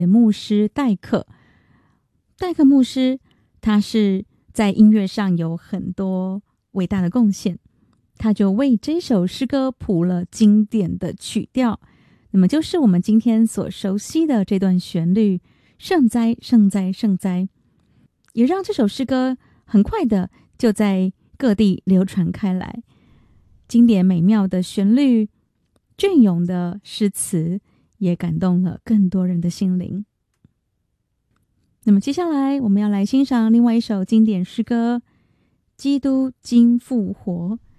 牧师戴克。戴克牧师他是在音乐上有很多伟大的贡献，他就为这首诗歌谱了经典的曲调，那么就是我们今天所熟悉的这段旋律，圣哉圣哉圣哉，也让这首诗歌很快的就在各地流传开来。经典美妙的旋律，隽永的诗词，也感动了更多人的心灵。那么接下来我们要来欣赏另外一首经典诗歌《基督今复活》。